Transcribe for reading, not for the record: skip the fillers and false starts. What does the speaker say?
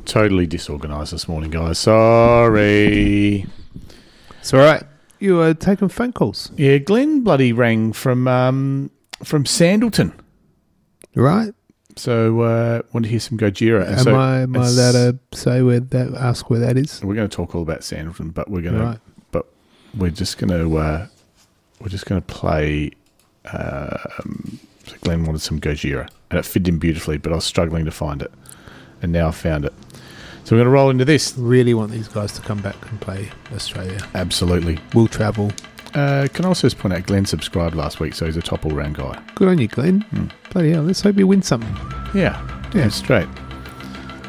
Totally disorganised this morning, guys. Sorry. It's all right. You were taking phone calls. Yeah, Glenn bloody rang from Sandleton. Right. So want to hear some Gojira. Am I allowed to say ask where that is? We're going to talk all about Sandleton, but we're just going to play. So Glenn wanted some Gojira, and it fit him beautifully, but I was struggling to find it, and now I found it. So we're going to roll into this. Really want these guys to come back and play Australia. Absolutely. We'll travel. Can I also just point out Glenn subscribed last week, so he's a top all-round guy. Good on you, Glenn. Bloody hell, let's hope you win something. Yeah, straight.